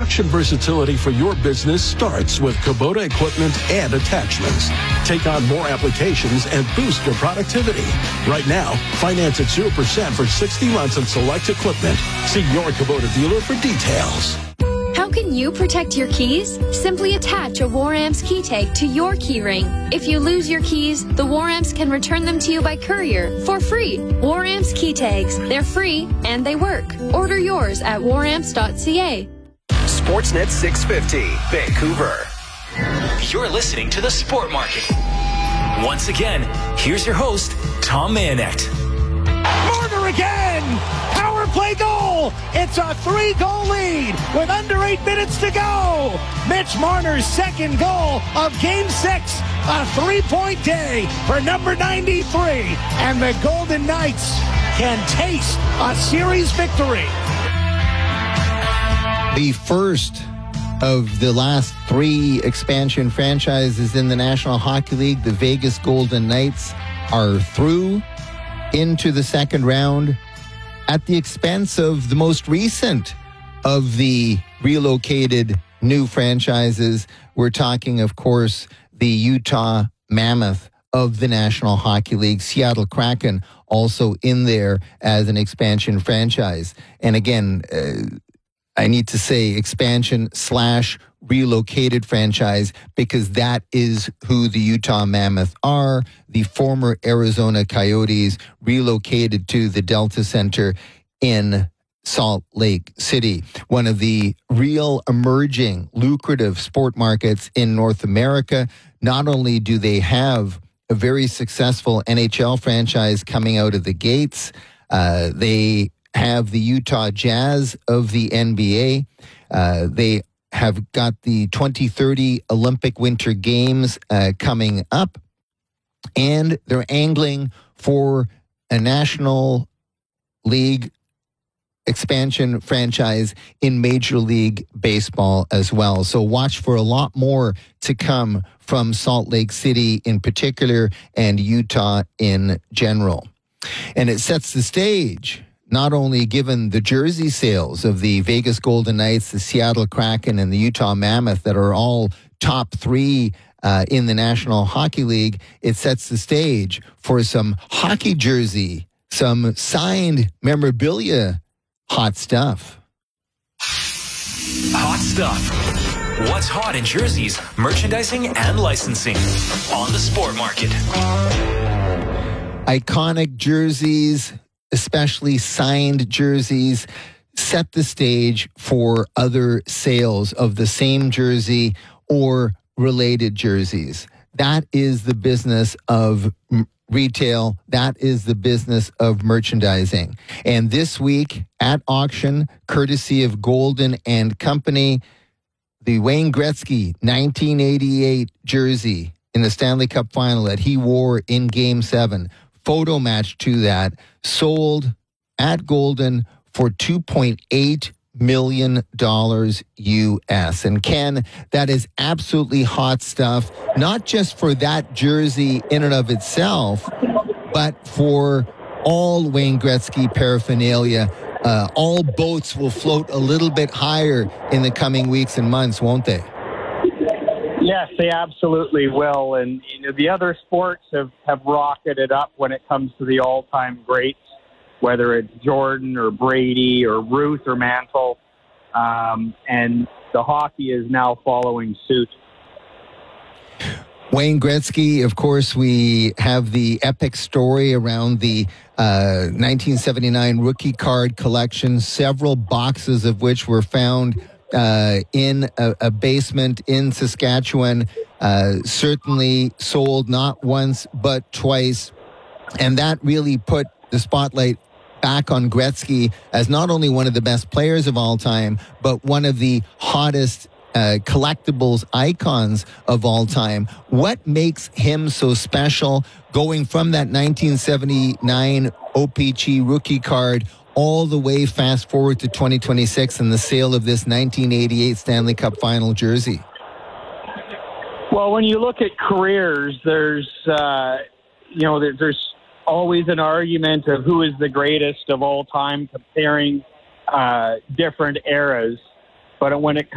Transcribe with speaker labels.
Speaker 1: Construction versatility for your business starts with Kubota equipment and attachments. Take on more applications and boost your productivity. Right now, finance at 0% for 60 months on select equipment. See your Kubota dealer for details.
Speaker 2: How can you protect your keys? Simply attach a War-Amps key tag to your key ring. If you lose your keys, the War-Amps can return them to you by courier for free. War-Amps key tags. They're free and they work. Order yours at waramps.ca.
Speaker 3: Sportsnet 650, Vancouver. You're listening to The Sport Market. Once again, here's your host, Tom Mayonet.
Speaker 4: Marner again! Power play goal! It's a 3-goal lead with under 8 minutes to go! Mitch Marner's second goal of Game 6. A 3-point day for number 93. And the Golden Knights can taste a series victory.
Speaker 5: The first of the last 3 expansion franchises in the National Hockey League, the Vegas Golden Knights, are through into the second round at the expense of the most recent of the relocated new franchises. We're talking, of course, the Utah Mammoth of the National Hockey League, Seattle Kraken, also in there as an expansion franchise. And again, I need to say expansion/relocated franchise because that is who the Utah Mammoth are. The former Arizona Coyotes relocated to the Delta Center in Salt Lake City, one of the real emerging lucrative sport markets in North America. Not only do they have a very successful NHL franchise coming out of the gates, they have the Utah Jazz of the NBA. They have got the 2030 Olympic Winter Games coming up, and they're angling for a National League expansion franchise in Major League Baseball as well. So watch for a lot more to come from Salt Lake City in particular and Utah in general. And it sets the stage, not only given the jersey sales of the Vegas Golden Knights, the Seattle Kraken, and the Utah Mammoth that are all top 3 in the National Hockey League, it sets the stage for some hockey jersey, some signed memorabilia, hot stuff.
Speaker 3: Hot stuff. What's hot in jerseys, merchandising, and licensing on the Sport Market.
Speaker 5: Iconic jerseys, especially signed jerseys, set the stage for other sales of the same jersey or related jerseys. That is the business of retail. That is the business of merchandising. And this week at auction, courtesy of Golden and Company, the Wayne Gretzky 1988 jersey in the Stanley Cup final that he wore in Game 7, photo match to that, sold at Golden for $2.8 million US. And Ken, that is absolutely hot stuff, not just for that jersey in and of itself, but for all Wayne Gretzky paraphernalia. All boats will float a little bit higher in the coming weeks and months, won't they?
Speaker 6: Yes, they absolutely will. And the other sports have rocketed up when it comes to the all-time greats, whether it's Jordan or Brady or Ruth or Mantle. And the hockey is now following suit.
Speaker 5: Wayne Gretzky, of course, we have the epic story around the 1979 rookie card collection, several boxes of which were found in a basement in Saskatchewan, certainly sold not once but twice. And that really put the spotlight back on Gretzky as not only one of the best players of all time, but one of the hottest collectibles icons of all time. What makes him so special, going from that 1979 OPC rookie card all the way fast forward to 2026 and the sale of this 1988 Stanley Cup final jersey?
Speaker 6: Well, when you look at careers, there's always an argument of who is the greatest of all time, comparing different eras. But when it